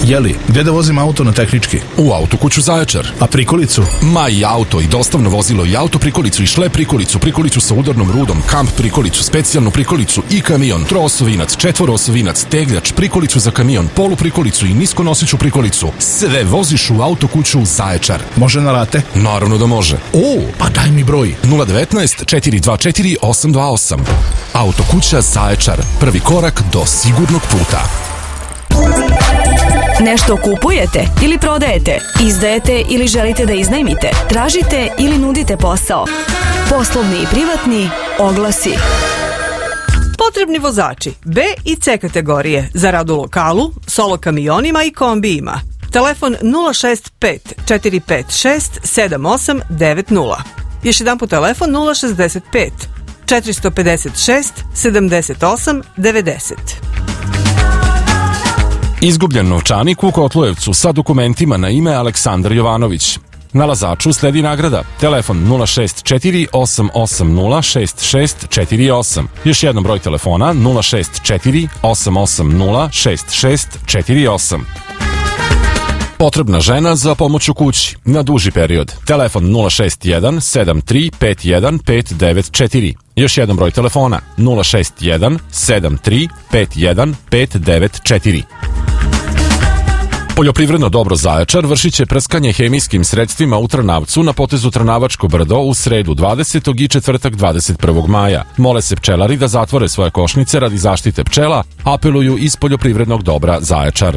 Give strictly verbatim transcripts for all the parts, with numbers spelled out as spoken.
Jeli, gde da vozim auto na tehnički? U Autokuću Zaječar. A prikolicu? Ma i auto, i dostavno vozilo, i auto prikolicu, i šlep prikolicu, prikolicu sa udarnom rudom, kamp prikolicu, specijalnu prikolicu i kamion, troosovinac, četvoroosovinac, tegljač, prikolicu za kamion, polu prikolicu i niskonosiću prikolicu. Sve voziš u Autokuću Zaječar. Može na rate? Naravno da može. O, pa daj mi broj. nula devetnaest četiri dva četiri osam dva osam. Autokuća Zaječar. Prvi korak do sigurnog puta. Nešto kupujete ili prodajete, izdajete ili želite da iznajmite, tražite ili nudite posao. Poslovni i privatni oglasi. Potrebni vozači B i C kategorije za rad u lokalu, solo kamionima i kombijima. Telefon nula šest pet četiri pet šest sedam osam devet nula. Još jedan put telefon nula šezdeset pet četiristo pedeset šest sedamdeset osam devedeset. Izgubljen novčanik u Kotlujevcu sa dokumentima na ime Aleksandar Jovanović. Na Lazaču sledi nagrada. Telefon nula šest četiri osam osam nula šest šest četiri osam. Još jednom broj telefona nula šest četiri osam osam nula šest šest četiri osam. Potrebna žena za pomoć u kući na duži period. Telefon nula šest jedan sedam tri pet jedan pet devet četiri. Još jedan broj telefona nula šest jedan sedam tri pet jedan pet devet četiri. Poljoprivredno dobro Zaječar vršit će prskanje hemijskim sredstvima u Trnavcu na potezu Trnavačko brdo u sredu dvadesetog i četvrtak dvadeset prvog maja. Mole se pčelari da zatvore svoje košnice radi zaštite pčela, apeluju iz Poljoprivrednog dobra Zaječar.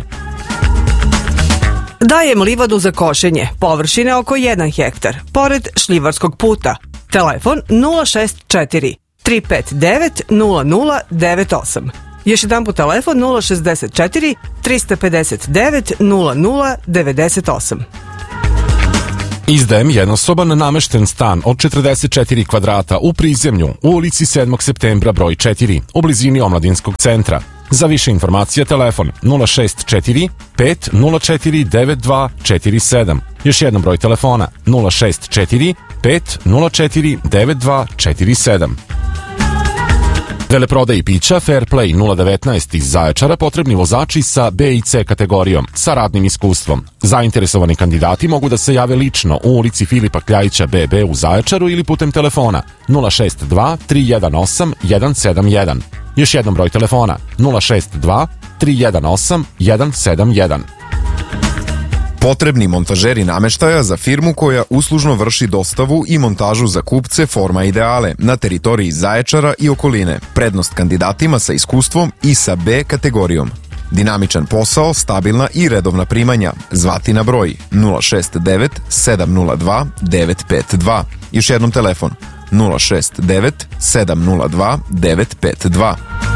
Dajem livadu za košenje, površine oko jedan hektar, pored šljivarskog puta. Telefon nula šest četiri tri pet devet nula nula devet osam. Još jedan put telefon nula šezdeset četiri trista pedeset devet nula nula devedeset osam. Izdajem jednosoban namešten stan od četrdeset četiri kvadrata u prizemlju u ulici sedmog septembra broj četiri u blizini Omladinskog centra. Za više informacija telefon nula šest četiri pet nula četiri devet dva četiri sedam. Još jedan broj telefona nula šest četiri pet nula četiri devet dva četiri sedam. Veleprodaji i pića Fairplay nula devetnaest iz Zaječara potrebni vozači sa B i C kategorijom sa radnim iskustvom. Zainteresovani kandidati mogu da se jave lično u ulici Filipa Kljajića B B u Zaječaru ili putem telefona nula šest dva tri jedan osam jedan sedam jedan. Još jednom broj telefona nula šest dva tri jedan osam jedan sedam jedan. Potrebni montažeri nameštaja za firmu koja uslužno vrši dostavu i montažu za kupce Forma Ideale na teritoriji Zaječara i okoline. Prednost kandidatima sa iskustvom i sa B kategorijom. Dinamičan posao, stabilna i redovna primanja. Zvati na broj nula šest devet sedam nula dva devet pet dva. Još jednom telefon nula šest devet sedam nula dva devet pet dva.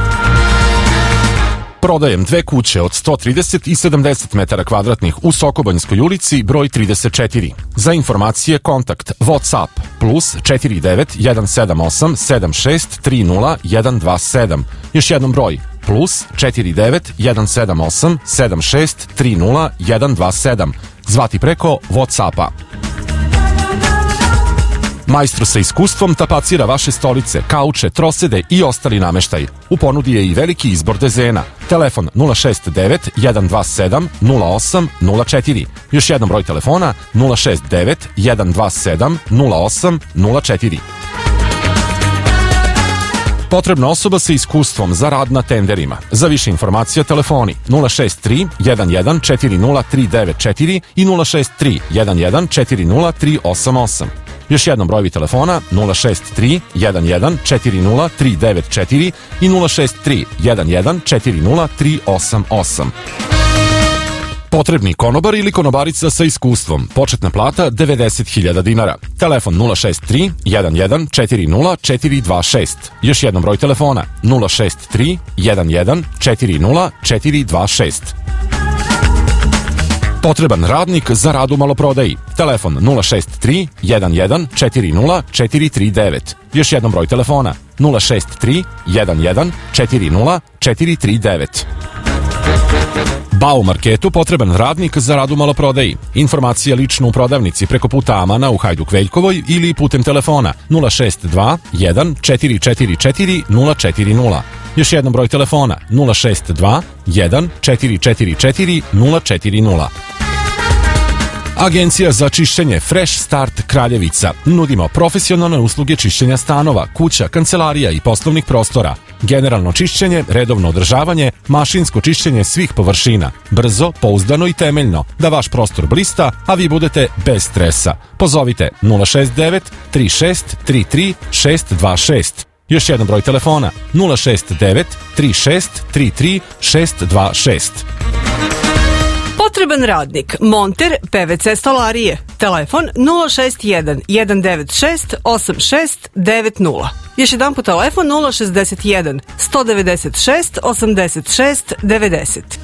Prodajem dve kuće od sto trideset i sedamdeset metara kvadratnih u Sokobanjskoj ulici, broj trideset četiri. Za informacije kontakt WhatsApp plus četiri devet jedan sedam osam sedam šest tri nula jedan dva sedam. Još jednom broj plus četiri devet jedan sedam osam sedam šest tri nula jedan dva sedam. Zvati preko WhatsAppa. Majstro sa iskustvom tapacira vaše stolice, kauče, trosede i ostali nameštaj. U ponudi je i veliki izbor dezena. Telefon nula šest devet jedan dva sedam nula osam nula četiri. Još jednom broj telefona nula šest devet jedan dva sedam nula osam nula četiri. Potrebna osoba sa iskustvom za rad na tenderima. Za više informacija telefoni nula šest tri jedan jedan četiri nula tri devet četiri i nula šest tri jedan jedan četiri nula tri osam osam. Još jednom brojevi telefona nula šest tri jedan jedan četiri nula tri devet četiri i nula šest tri jedan jedan četiri nula tri osam osam. Potrebni konobar ili konobarica sa iskustvom. Početna plata devedeset hiljada dinara. Telefon nula šest tri jedan jedan četiri nula četiri dva šest. Još jednom broj telefona nula šest tri jedan jedan četiri nula četiri dva šest. Potreban radnik za rad u maloprodaji. Telefon nula šest tri jedan jedan četiri nula četiri tri devet. Još jednom broj telefona nula šest tri jedan jedan četiri nula četiri tri devet. Bau marketu potreban radnik za rad u maloprodaji. Informacija lično u prodavnici preko puta Amana u Hajduk Veljkovoj ili putem telefona nula šest dva jedan četiri četiri četiri nula četiri nula. Još jedan broj telefona nula šest dva jedan četiri četiri četiri nula četiri nula. Agencija za čišćenje Fresh Start Kraljevica. Nudimo profesionalne usluge čišćenja stanova, kuća, kancelarija i poslovnih prostora. Generalno čišćenje, redovno održavanje, mašinsko čišćenje svih površina. Brzo, pouzdano i temeljno, da vaš prostor blista, a vi budete bez stresa. Pozovite nula šest devet tri šest tri tri šest dva šest. Još jedan broj telefona nula šest devet tri šest tri tri šest dva šest. Potreban radnik, monter P V C stolarije. Telefon nula šest jedan jedan devet šest osam šest devet nula. Još jedan po telefon nula šest jedan sto devedeset šest osamdeset šest devedeset.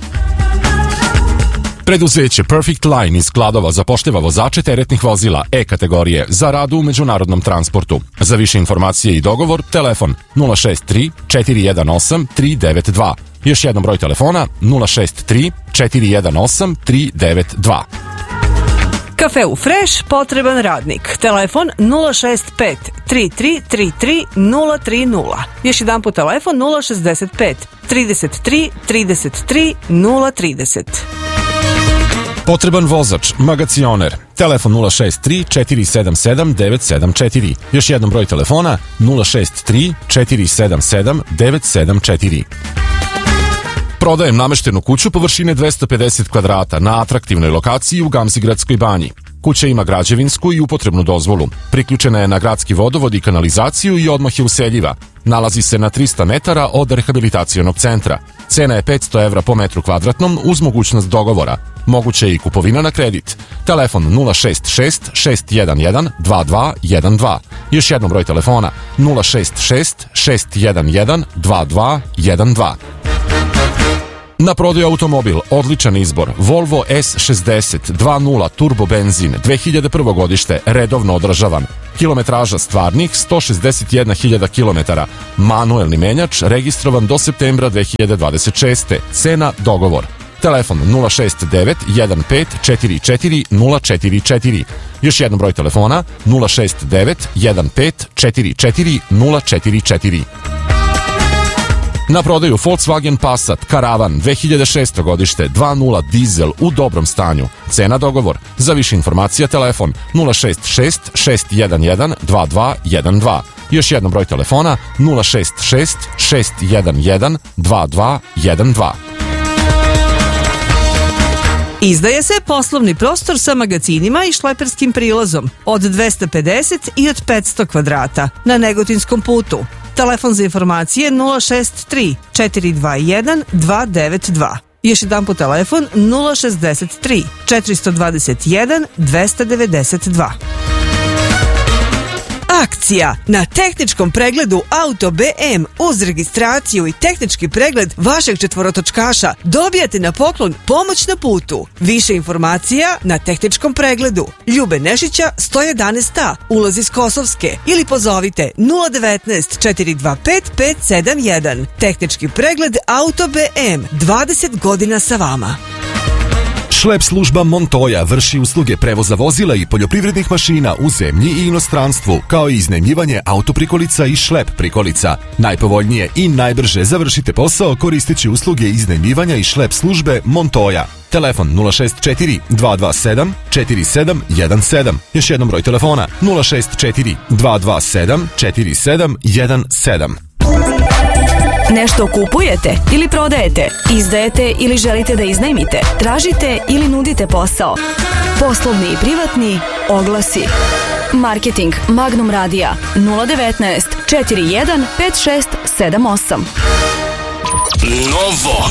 Preduzeće Perfect Line iz Kladova zapošljava vozače teretnih vozila E kategorije za rad u međunarodnom transportu. Za više informacije i dogovor, telefon nula šest tri četiri jedan osam tri devet dva. Još jedan broj telefona nula šest tri četiri jedan osam tri devet dva. Kafeu Fresh, potreban radnik. Telefon nula šest pet tri tri tri tri nula tri nula. Još jedan po telefon nula šest pet trideset tri trideset tri nula trideset. Potreban vozač, magacioner. Telefon nula šest tri četiri sedam sedam devet sedam četiri. Još jedan broj telefona nula šest tri četiri sedam sedam devet sedam četiri. Prodajem nameštenu kuću površine dvesta pedeset kvadrata na atraktivnoj lokaciji u Gamzigradskoj banji. Kuća ima građevinsku i upotrebnu dozvolu. Priključena je na gradski vodovod i kanalizaciju i odmah je useljiva. Nalazi se na trista metara od rehabilitacionog centra. Cena je petsto evra po metru kvadratnom uz mogućnost dogovora. Moguće je i kupovina na kredit. Telefon nula šest šest šest jedan jedan dva dva jedan dva. Još jednom broj telefona nula šest šest šest jedan jedan dva dva jedan dva. Na prodaju automobil, odličan izbor, Volvo S šezdeset dva nula turbo benzin, dve hiljade prvo godište, redovno održavan. Kilometraža stvarnih sto šezdeset jedna hiljada kilometara. Manuelni menjač, registrovan do septembra dve hiljade dvadeset šeste. Cena dogovor. Telefon nula šest devet jedan pet četiri četiri nula četiri četiri. Još jedan broj telefona nula šest devet jedan pet četiri četiri nula četiri četiri. Na prodaju Volkswagen Passat Caravan dve hiljade šesto godište dva nula dizel u dobrom stanju. Cena dogovor. Za više informacija telefon nula šest šest šest jedan jedan dva dva jedan dva. Još jedan broj telefona nula šest šest šest jedan jedan dva dva jedan dva. Izdaje se poslovni prostor sa magacinima i šleperskim prilazom od dvesta pedeset i od petsto kvadrata na Negotinskom putu. Telefon za informacije nula šest tri četiri dva jedan dva devet dva. Još jedan po telefon nula šest tri četiri dva jedan dva devet dva. Akcija na tehničkom pregledu Auto B M uz registraciju i tehnički pregled vašeg četvorotočkaša dobijate na poklon pomoć na putu. Više informacija na tehničkom pregledu Ljube Nešića sto jedanaest A, ulaz iz Kosovske, ili pozovite nula devetnaest četiri dva pet pet sedam jedan. Tehnički pregled Auto B M, dvadeset godina sa vama. Šlep služba Montoya vrši usluge prevoza vozila i poljoprivrednih mašina u zemlji i inostranstvu, kao i iznajmljivanje autoprikolica i šlep prikolica. Najpovoljnije i najbrže završite posao koristeći usluge iznajmljivanja i šlep službe Montoya. Telefon nula šest četiri dva dva sedam četiri sedam jedan sedam. Još jednom broj telefona nula šest četiri dva dva sedam četiri sedam jedan sedam. Nešto kupujete ili prodajete, izdajete ili želite da iznajmite, tražite ili nudite posao. Poslovni i privatni oglasi. Marketing Magnum Radija nula devetnaest četiri jedan pet šest sedam osam. Novo